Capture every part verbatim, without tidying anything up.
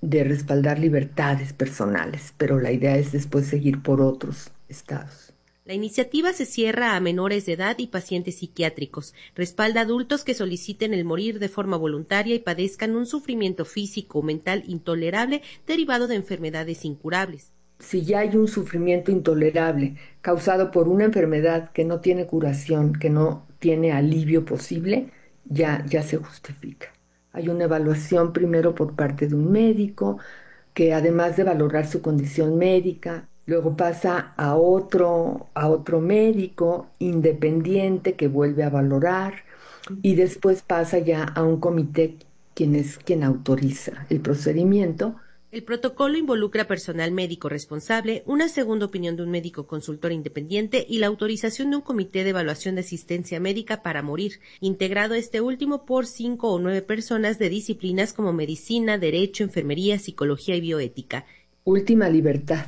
de respaldar libertades personales, pero la idea es después seguir por otros estados. La iniciativa se cierra a menores de edad y pacientes psiquiátricos. Respalda a adultos que soliciten el morir de forma voluntaria y padezcan un sufrimiento físico o mental intolerable derivado de enfermedades incurables. Si ya hay un sufrimiento intolerable causado por una enfermedad que no tiene curación, que no tiene alivio posible, ya, ya se justifica. Hay una evaluación primero por parte de un médico, que además de valorar su condición médica, luego pasa a otro, a otro médico independiente que vuelve a valorar y después pasa ya a un comité quien es quien autoriza el procedimiento. El protocolo involucra personal médico responsable, una segunda opinión de un médico consultor independiente y la autorización de un comité de evaluación de asistencia médica para morir, integrado este último por cinco o nueve personas de disciplinas como medicina, derecho, enfermería, psicología y bioética. Última libertad,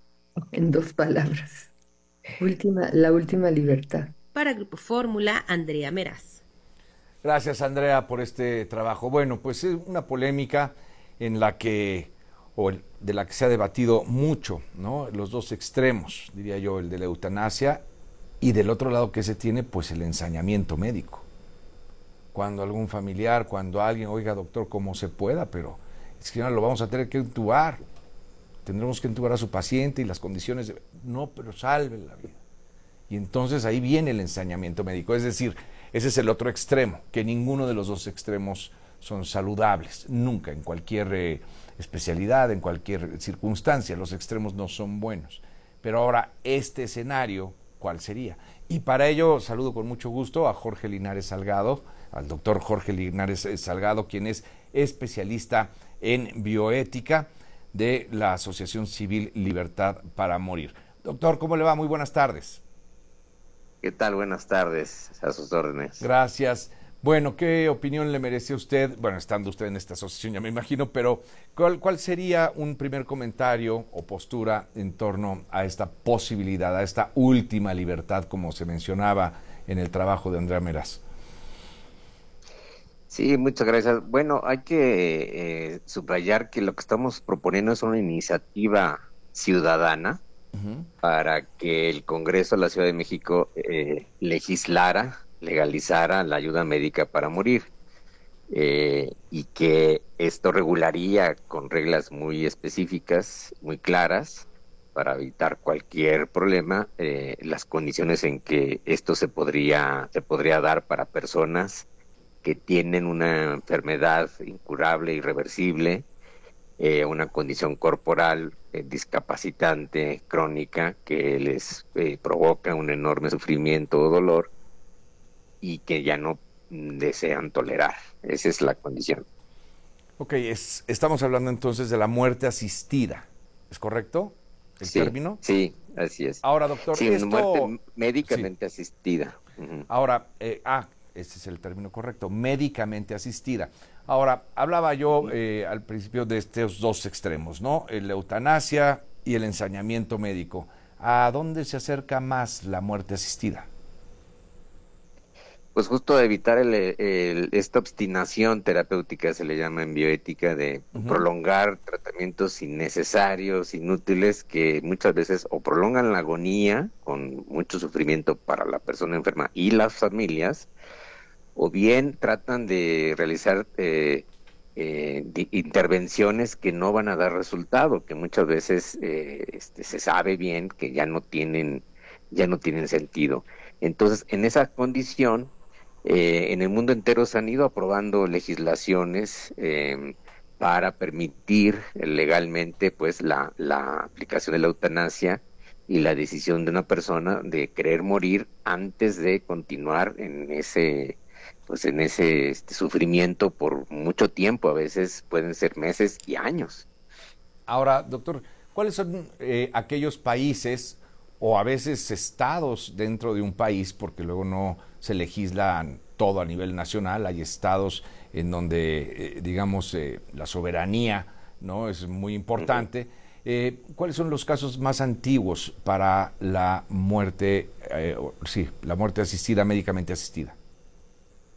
en dos palabras. Última, la última libertad. Para Grupo Fórmula, Andrea Meraz. Gracias, Andrea, por este trabajo. Bueno, pues es una polémica en la que o el, de la que se ha debatido mucho, ¿no? Los dos extremos, diría yo, el de la eutanasia y del otro lado que se tiene, pues el ensañamiento médico. Cuando algún familiar, cuando alguien, oiga, doctor, como se pueda, pero es que no lo vamos a tener que entubar, tendremos que entubar a su paciente y las condiciones de... No, pero salve la vida. Y entonces ahí viene el ensañamiento médico, es decir, ese es el otro extremo, que ninguno de los dos extremos son saludables, nunca, en cualquier eh, especialidad, en cualquier circunstancia, los extremos no son buenos. Pero ahora, este escenario, ¿cuál sería? Y para ello saludo con mucho gusto a Jorge Linares Salgado, al doctor Jorge Linares Salgado, quien es especialista en bioética de la Asociación Civil Libertad para Morir. Doctor, ¿cómo le va? Muy buenas tardes. ¿Qué tal? Buenas tardes, a sus órdenes. Gracias. Bueno, ¿qué opinión le merece a usted? Bueno, estando usted en esta asociación, ya me imagino, pero ¿cuál, cuál sería un primer comentario o postura en torno a esta posibilidad, a esta última libertad, como se mencionaba en el trabajo de Andrea Meraz? Sí, muchas gracias. Bueno, hay que eh, subrayar que lo que estamos proponiendo es una iniciativa ciudadana uh-huh. para que el Congreso de la Ciudad de México eh, legislara, legalizara la ayuda médica para morir eh, y que esto regularía con reglas muy específicas, muy claras, para evitar cualquier problema, eh, las condiciones en que esto se podría, se podría dar para personas que tienen una enfermedad incurable, irreversible, eh, una condición corporal eh, discapacitante, crónica, que les eh, provoca un enorme sufrimiento o dolor y que ya no desean tolerar. Esa es la condición. Ok, es, estamos hablando entonces de la muerte asistida, ¿es correcto el sí, término? Sí, así es. Ahora, doctor, sí, esto... muerte médicamente sí. asistida. Uh-huh. Ahora, eh, ah, ese es el término correcto, médicamente asistida. Ahora, hablaba yo eh, al principio de estos dos extremos, ¿no? La eutanasia y el ensañamiento médico. ¿A dónde se acerca más la muerte asistida? Pues justo evitar el, el, esta obstinación terapéutica, se le llama en bioética, de uh-huh. prolongar tratamientos innecesarios, inútiles, que muchas veces o prolongan la agonía con mucho sufrimiento para la persona enferma y las familias, o bien tratan de realizar eh, eh, de intervenciones que no van a dar resultado, que muchas veces eh, este, se sabe bien que ya no tienen, ya no tienen sentido. Entonces, en esa condición, eh, en el mundo entero se han ido aprobando legislaciones eh, para permitir legalmente, pues, la, la aplicación de la eutanasia y la decisión de una persona de querer morir antes de continuar en ese pues en ese este, sufrimiento por mucho tiempo, a veces pueden ser meses y años. Ahora, doctor, ¿cuáles son eh, aquellos países o a veces estados dentro de un país, porque luego no se legislan todo a nivel nacional, hay estados en donde, eh, digamos, eh, la soberanía, ¿no?, es muy importante? Uh-huh. Eh, ¿Cuáles son los casos más antiguos para la muerte, eh, sí, la muerte asistida, médicamente asistida?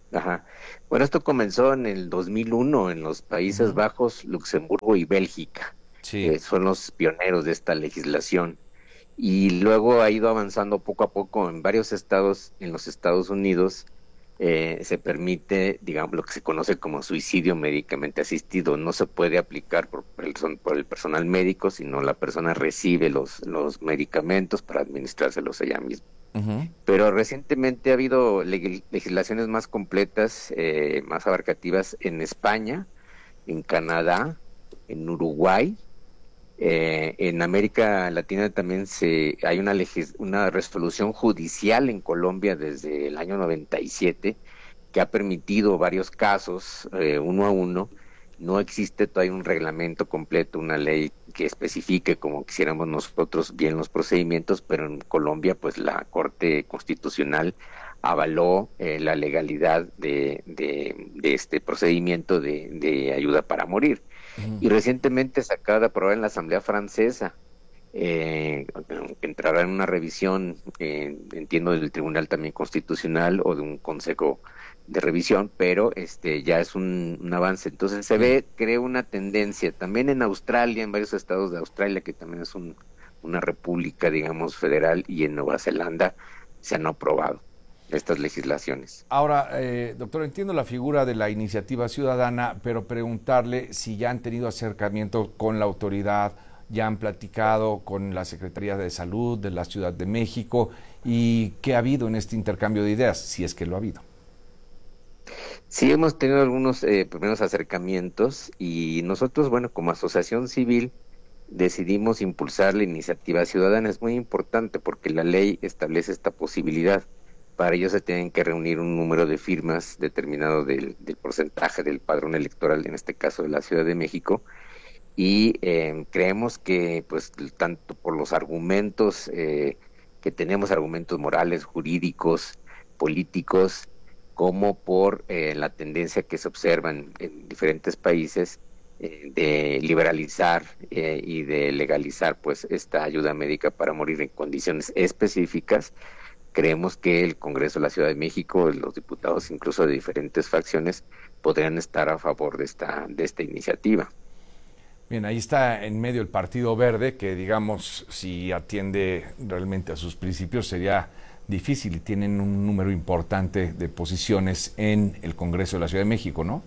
Ajá. Bueno, esto comenzó en el dos mil uno en los Países uh-huh. Bajos, Luxemburgo y Bélgica. Sí. Eh, son los pioneros de esta legislación. Y luego ha ido avanzando poco a poco en varios estados. En los Estados Unidos eh, se permite, digamos, lo que se conoce como suicidio médicamente asistido. No se puede aplicar por, por, el, por el personal médico, sino la persona recibe los, los medicamentos para administrárselos ella misma. Uh-huh. Pero recientemente ha habido leg- legislaciones más completas, eh, más abarcativas en España, en Canadá, en Uruguay. Eh, en América Latina también se hay una legis- una resolución judicial en Colombia desde el año noventa y siete que ha permitido varios casos eh, uno a uno. No existe todavía un reglamento completo, una ley que especifique como quisiéramos nosotros bien los procedimientos, pero en Colombia pues la Corte Constitucional avaló eh, la legalidad de, de, de este procedimiento de, de ayuda para morir. Uh-huh. Y recientemente se acaba de aprobar en la Asamblea Francesa, eh, que entrará en una revisión, eh, entiendo, del Tribunal también Constitucional o de un Consejo de revisión, pero este ya es un, un avance. Entonces se ve, creo, una tendencia también en Australia, en varios estados de Australia, que también es un, una república, digamos, federal, y en Nueva Zelanda se han aprobado estas legislaciones. Ahora, eh, doctor, entiendo la figura de la iniciativa ciudadana, pero preguntarle si ya han tenido acercamiento con la autoridad, ya han platicado con la Secretaría de Salud de la Ciudad de México, y qué ha habido en este intercambio de ideas, si es que lo ha habido. Sí, hemos tenido algunos eh, primeros acercamientos, y nosotros, bueno, como asociación civil, decidimos impulsar la iniciativa ciudadana. Es muy importante porque la ley establece esta posibilidad. Para ello se tienen que reunir un número de firmas determinado del, del porcentaje del padrón electoral, en este caso de la Ciudad de México, y eh, creemos que, pues, tanto por los argumentos eh, que tenemos, argumentos morales, jurídicos, políticos, como por eh, la tendencia que se observa en, en diferentes países eh, de liberalizar eh, y de legalizar pues esta ayuda médica para morir en condiciones específicas. Creemos que el Congreso de la Ciudad de México, los diputados incluso de diferentes facciones, podrían estar a favor de esta, de esta iniciativa. Bien, ahí está en medio el Partido Verde, que digamos, si atiende realmente a sus principios, sería difícil, y tienen un número importante de posiciones en el Congreso de la Ciudad de México, ¿no?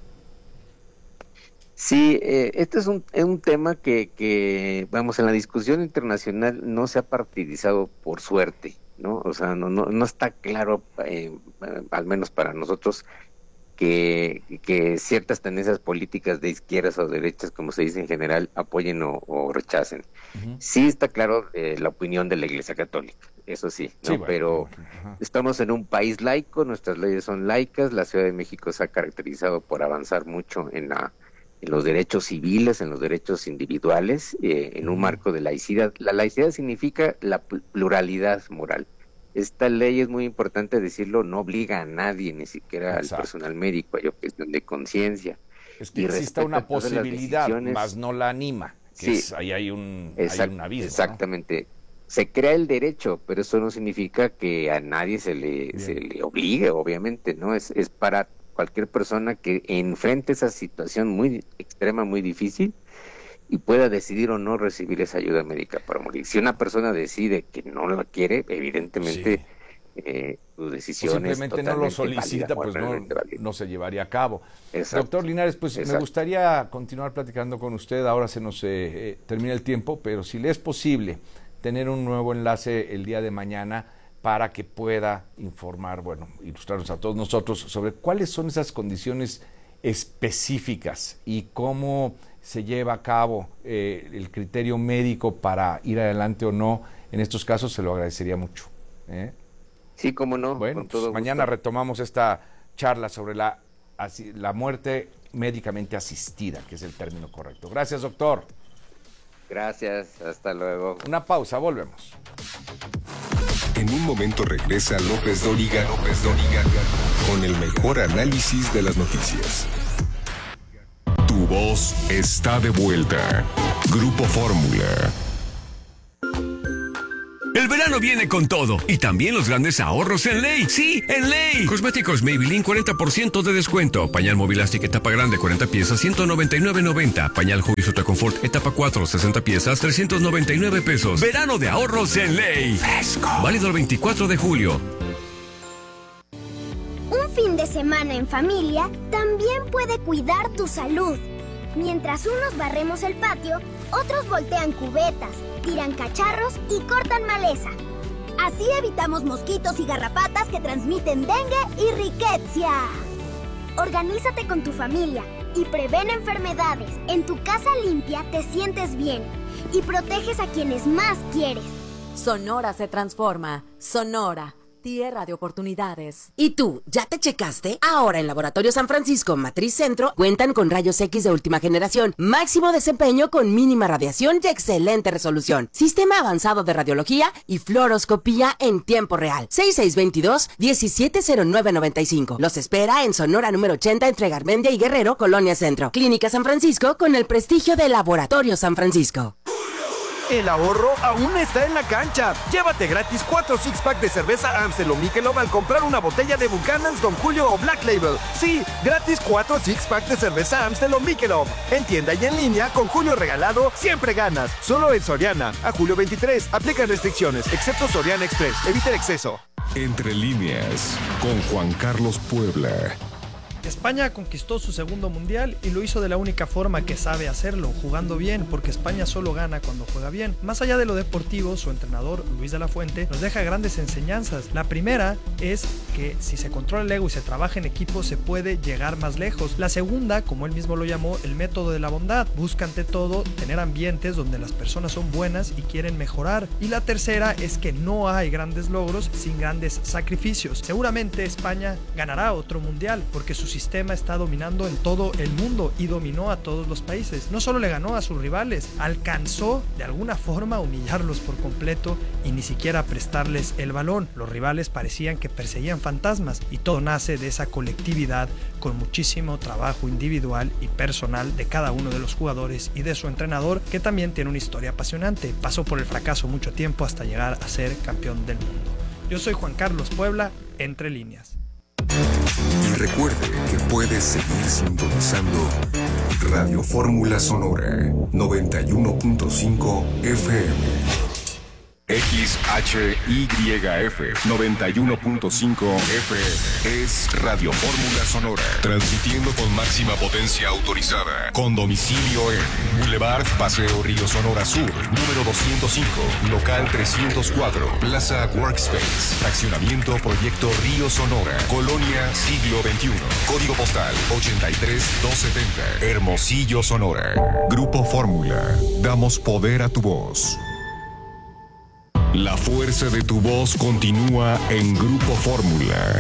Sí, eh, este es un, es un tema que, que, vamos, en la discusión internacional no se ha partidizado por suerte, ¿no? O sea, no, no, no está claro, eh, al menos para nosotros, que, que ciertas tendencias políticas de izquierdas o derechas, como se dice en general, apoyen o, o rechacen. Uh-huh. Sí está claro eh, la opinión de la Iglesia Católica, eso sí, ¿no? Sí, bueno, pero uh-huh. Estamos en un país laico, nuestras leyes son laicas, la Ciudad de México se ha caracterizado por avanzar mucho en la en los derechos civiles, en los derechos individuales, eh, en un marco de laicidad. La laicidad significa la pluralidad moral. Esta ley, es muy importante decirlo, no obliga a nadie, ni siquiera Exacto. al personal médico, hay objeción de conciencia. Es que exista una posibilidad, más no la anima. Que sí, es, ahí hay un, exact, hay un abismo, exactamente. ¿No? Se crea el derecho, pero eso no significa que a nadie se le, se le obligue, obviamente, ¿no? Es, es para cualquier persona que enfrente esa situación muy extrema, muy difícil, y pueda decidir o no recibir esa ayuda médica para morir. Si una persona decide que no la quiere, evidentemente sí. eh, su decisión simplemente es no lo solicita, válida, pues no, no se llevaría a cabo. Exacto. Doctor Linares, pues Exacto. me gustaría continuar platicando con usted. Ahora se nos eh, termina el tiempo, pero si le es posible tener un nuevo enlace el día de mañana para que pueda informar, bueno, ilustrarnos a todos nosotros sobre cuáles son esas condiciones específicas y cómo se lleva a cabo eh, el criterio médico para ir adelante o no en estos casos, se lo agradecería mucho. ¿eh? Sí, cómo no. Bueno, con todo pues mañana gusto. Retomamos esta charla sobre la, la muerte médicamente asistida, que es el término correcto. Gracias, doctor. Gracias, hasta luego. Una pausa, volvemos. En un momento regresa López Dóriga, López Dóriga, con el mejor análisis de las noticias. Tu voz está de vuelta. Grupo Fórmula. El verano viene con todo y también los grandes ahorros en Ley. Sí, en Ley. Cosméticos Maybelline cuarenta por ciento de descuento. Pañal Movilastic etapa grande cuarenta piezas ciento noventa y nueve noventa. Pañal Huggies Ultra Comfort etapa cuatro sesenta piezas trescientos noventa y nueve pesos. Verano de ahorros en Ley. Fresco. Válido el veinticuatro de julio. Un fin de semana en familia también puede cuidar tu salud. Mientras unos barremos el patio, otros voltean cubetas, tiran cacharros y cortan maleza. Así evitamos mosquitos y garrapatas que transmiten dengue y riqueza. Organízate con tu familia y prevén enfermedades. En tu casa limpia te sientes bien y proteges a quienes más quieres. Sonora se transforma. Sonora, tierra de oportunidades. ¿Y tú, ya te checaste? Ahora en Laboratorio San Francisco Matriz Centro cuentan con rayos X de última generación, máximo desempeño con mínima radiación y excelente resolución, sistema avanzado de radiología y fluoroscopía en tiempo real. seis seis dos dos, uno siete cero nueve nueve cinco. Los espera en Sonora número ochenta entre Garmendia y Guerrero, Colonia Centro. Clínica San Francisco con el prestigio de Laboratorio San Francisco. El ahorro aún está en la cancha. Llévate gratis cuatro six-pack de cerveza Amstel o Michelob al comprar una botella de Buchanan's, Don Julio o Black Label. Sí, gratis cuatro six-pack de cerveza Amstel o Michelob. En tienda y en línea, con Julio regalado, siempre ganas. Solo en Soriana. A julio veintitrés. Aplican restricciones, excepto Soriana Express. Evita el exceso. Entre líneas, con Juan Carlos Puebla. España conquistó su segundo mundial y lo hizo de la única forma que sabe hacerlo, jugando bien, porque España solo gana cuando juega bien. Más allá de lo deportivo, su entrenador, Luis de la Fuente, nos deja grandes enseñanzas. La primera es que si se controla el ego y se trabaja en equipo, se puede llegar más lejos. La segunda, como él mismo lo llamó, el método de la bondad. Busca ante todo tener ambientes donde las personas son buenas y quieren mejorar. Y la tercera es que no hay grandes logros sin grandes sacrificios. Seguramente España ganará otro mundial, porque su sistema está dominando en todo el mundo y dominó a todos los países. No solo le ganó a sus rivales, alcanzó de alguna forma a humillarlos por completo y ni siquiera prestarles el balón. Los rivales parecían que perseguían fantasmas y todo nace de esa colectividad con muchísimo trabajo individual y personal de cada uno de los jugadores y de su entrenador, que también tiene una historia apasionante. Pasó por el fracaso mucho tiempo hasta llegar a ser campeón del mundo. Yo soy Juan Carlos Puebla, Entre Líneas. Y recuerde que puedes seguir sintonizando Radio Fórmula Sonora noventa y uno punto cinco F M. X H Y F noventa y uno punto cinco F M es Radio Fórmula Sonora, transmitiendo con máxima potencia autorizada, con domicilio en Boulevard Paseo Río Sonora Sur, número doscientos cinco, local trescientos cuatro, Plaza Workspace, fraccionamiento Proyecto Río Sonora, Colonia Siglo veintiuno, código postal ochenta y tres doscientos setenta, Hermosillo, Sonora. Grupo Fórmula, damos poder a tu voz. La fuerza de tu voz continúa en Grupo Fórmula.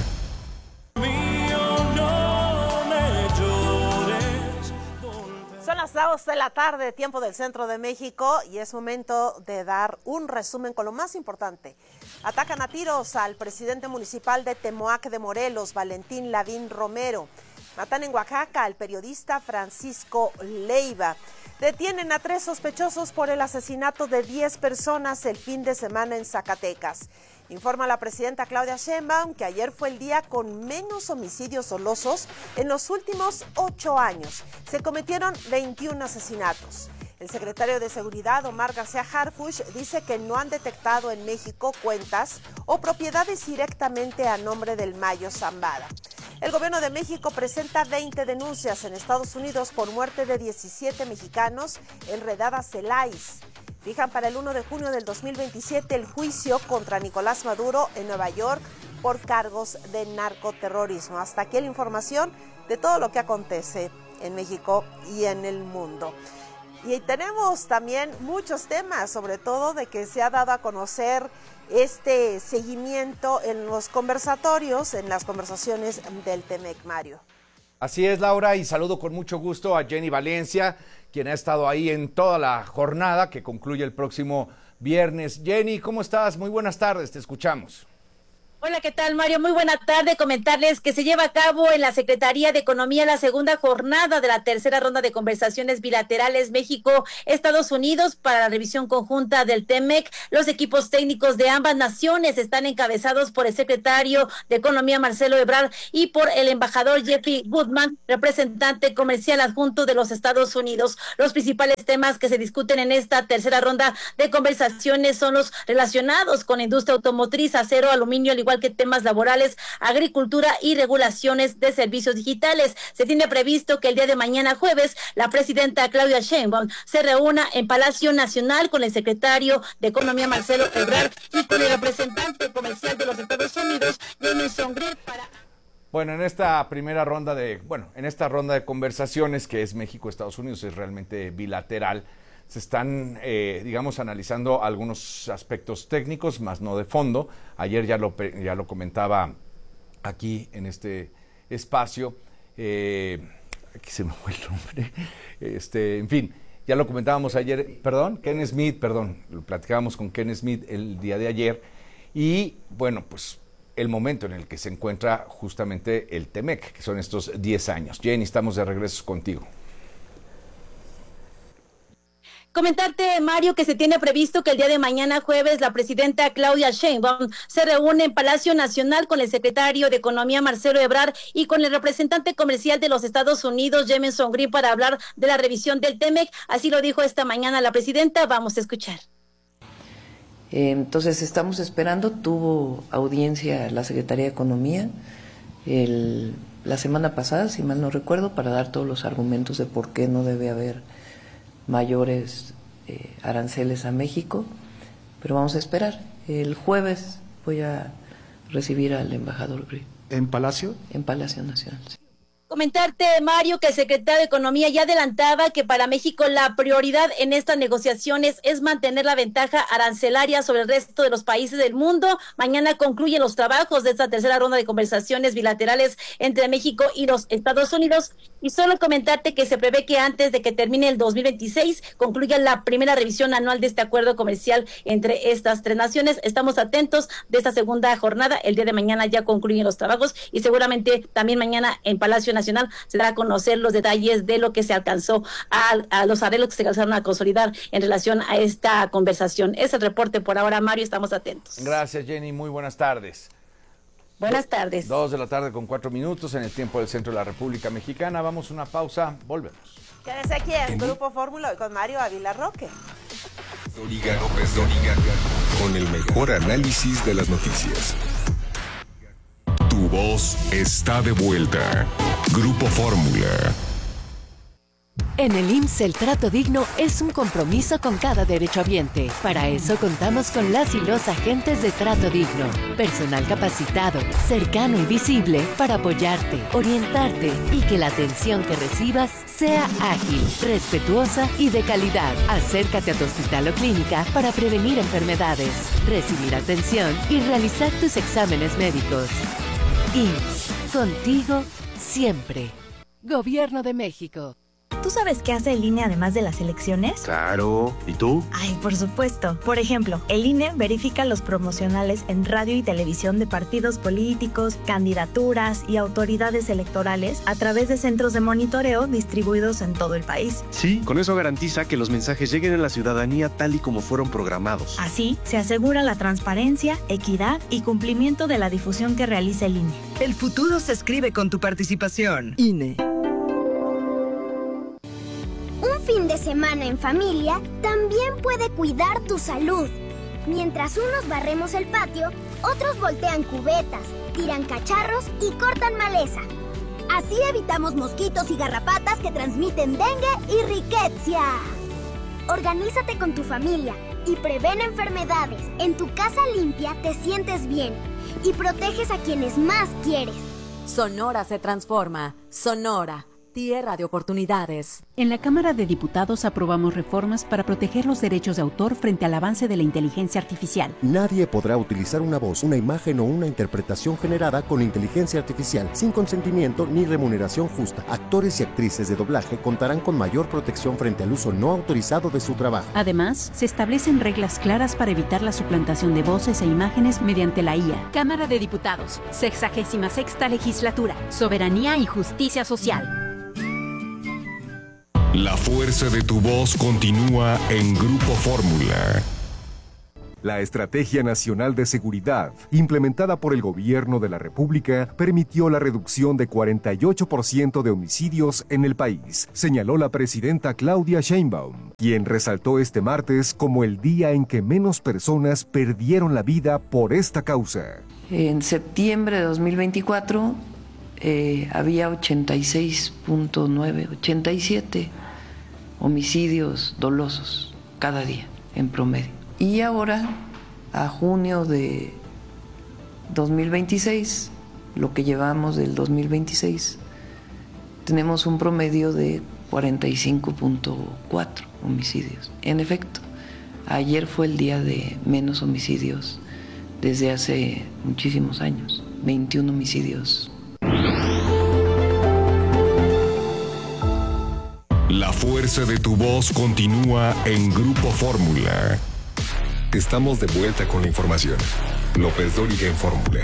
Son las dos de la tarde, tiempo del centro de México, y es momento de dar un resumen con lo más importante. Atacan a tiros al presidente municipal de Temoac de Morelos, Valentín Lavín Romero. Matan en Oaxaca al periodista Francisco Leiva. Detienen a tres sospechosos por el asesinato de diez personas el fin de semana en Zacatecas. Informa la presidenta Claudia Sheinbaum que ayer fue el día con menos homicidios dolosos en los últimos ocho años. Se cometieron veintiún asesinatos. El secretario de Seguridad, Omar García Harfuch, dice que no han detectado en México cuentas o propiedades directamente a nombre del Mayo Zambada. El gobierno de México presenta veinte denuncias en Estados Unidos por muerte de diecisiete mexicanos en redadas Celais. Fijan para el uno de junio del dos mil veintisiete el juicio contra Nicolás Maduro en Nueva York por cargos de narcoterrorismo. Hasta aquí la información de todo lo que acontece en México y en el mundo. Y tenemos también muchos temas, sobre todo de que se ha dado a conocer este seguimiento en los conversatorios, en las conversaciones del Temec, Mario. Así es, Laura, y saludo con mucho gusto a Jenny Valencia, quien ha estado ahí en toda la jornada que concluye el próximo viernes. Jenny, ¿cómo estás? Muy buenas tardes, te escuchamos. Hola, ¿qué tal, Mario? Muy buena tarde. Comentarles que se lleva a cabo en la Secretaría de Economía la segunda jornada de la tercera ronda de conversaciones bilaterales México-Estados Unidos para la revisión conjunta del T M E C. Los equipos técnicos de ambas naciones están encabezados por el secretario de Economía, Marcelo Ebrard, y por el embajador Jeffrey Goodman, representante comercial adjunto de los Estados Unidos. Los principales temas que se discuten en esta tercera ronda de conversaciones son los relacionados con la industria automotriz, acero, aluminio, al igual que temas laborales, agricultura y regulaciones de servicios digitales. Se tiene previsto que el día de mañana jueves la presidenta Claudia Sheinbaum se reúna en Palacio Nacional con el secretario de Economía, Marcelo Ebrard, y con el representante comercial de los Estados Unidos, Jamieson Greer, para... Bueno, en esta primera ronda de, bueno, en esta ronda de conversaciones que es México-Estados Unidos, es realmente bilateral, se están, eh, digamos, analizando algunos aspectos técnicos, más no de fondo. Ayer ya lo, ya lo comentaba aquí en este espacio. Eh, aquí se me fue el nombre. Este, en fin, ya lo comentábamos ayer. Perdón, Ken Smith, perdón. Lo platicábamos con Ken Smith el día de ayer. Y, bueno, pues el momento en el que se encuentra justamente el T M E C, que son estos diez años. Jenny, estamos de regreso contigo. Comentarte, Mario, que se tiene previsto que el día de mañana jueves la presidenta Claudia Sheinbaum se reúne en Palacio Nacional con el secretario de Economía, Marcelo Ebrard, y con el representante comercial de los Estados Unidos, Jamieson Greer, para hablar de la revisión del T M E C. Así lo dijo esta mañana la presidenta. Vamos a escuchar. Entonces estamos esperando, tuvo audiencia la Secretaría de Economía el, la semana pasada, si mal no recuerdo, para dar todos los argumentos de por qué no debe haber mayores eh, aranceles a México, pero vamos a esperar. El jueves voy a recibir al embajador Greer. ¿En Palacio? En Palacio Nacional, sí. Comentarte, Mario, que el secretario de Economía ya adelantaba que para México la prioridad en estas negociaciones es mantener la ventaja arancelaria sobre el resto de los países del mundo. Mañana concluyen los trabajos de esta tercera ronda de conversaciones bilaterales entre México y los Estados Unidos. Y solo comentarte que se prevé que antes de que termine el dos mil veintiséis concluya la primera revisión anual de este acuerdo comercial entre estas tres naciones. Estamos atentos de esta segunda jornada. El día de mañana ya concluyen los trabajos y seguramente también mañana en Palacio Nacional se dará a conocer los detalles de lo que se alcanzó a, a los arreglos que se alcanzaron a consolidar en relación a esta conversación. Es el reporte por ahora, Mario, estamos atentos. Gracias, Jenny, muy buenas tardes. Buenas tardes. Dos de la tarde con cuatro minutos en el tiempo del centro de la República Mexicana. Vamos a una pausa, volvemos. Quédense aquí en Grupo Fórmula hoy con Mario Ávila Roque. Doriga López Doriga, con el mejor análisis de las noticias. Tu voz está de vuelta. Grupo Fórmula. En el I M S S el trato digno es un compromiso con cada derechohabiente. Para eso contamos con las y los agentes de trato digno. Personal capacitado, cercano y visible para apoyarte, orientarte y que la atención que recibas sea ágil, respetuosa y de calidad. Acércate a tu hospital o clínica para prevenir enfermedades, recibir atención y realizar tus exámenes médicos. I M S S, contigo siempre. Gobierno de México. ¿Tú sabes qué hace el I N E además de las elecciones? Claro. ¿Y tú? Ay, por supuesto. Por ejemplo, el I N E verifica los promocionales en radio y televisión de partidos políticos, candidaturas y autoridades electorales a través de centros de monitoreo distribuidos en todo el país. Sí, con eso garantiza que los mensajes lleguen a la ciudadanía tal y como fueron programados. Así, se asegura la transparencia, equidad y cumplimiento de la difusión que realiza el I N E. El futuro se escribe con tu participación. I N E. Fin de semana en familia también puede cuidar tu salud. Mientras unos barremos el patio, otros voltean cubetas, tiran cacharros y cortan maleza. Así evitamos mosquitos y garrapatas que transmiten dengue y riqueza. Organízate con tu familia y prevén enfermedades. En tu casa limpia te sientes bien y proteges a quienes más quieres. Sonora se transforma. Sonora. Tierra de oportunidades. En la Cámara de Diputados aprobamos reformas para proteger los derechos de autor frente al avance de la inteligencia artificial. Nadie podrá utilizar una voz, una imagen o una interpretación generada con inteligencia artificial sin consentimiento ni remuneración justa. Actores y actrices de doblaje contarán con mayor protección frente al uso no autorizado de su trabajo. Además, se establecen reglas claras para evitar la suplantación de voces e imágenes mediante la I A. Cámara de Diputados, sexagésima sexta legislatura, soberanía y justicia social. La fuerza de tu voz continúa en Grupo Fórmula. La Estrategia Nacional de Seguridad, implementada por el Gobierno de la República, permitió la reducción de cuarenta y ocho por ciento de homicidios en el país, señaló la presidenta Claudia Sheinbaum, quien resaltó este martes como el día en que menos personas perdieron la vida por esta causa. En septiembre de dos mil veinticuatro eh, había ochenta y seis punto nueve, ochenta y siete homicidios dolosos cada día en promedio. Y ahora, a junio de dos mil veintiséis, lo que llevamos del dos mil veintiséis, tenemos un promedio de cuarenta y cinco punto cuatro homicidios. En efecto, ayer fue el día de menos homicidios desde hace muchísimos años, veintiún homicidios. La fuerza de tu voz continúa en Grupo Fórmula. Estamos de vuelta con la información. López Dóriga en Fórmula.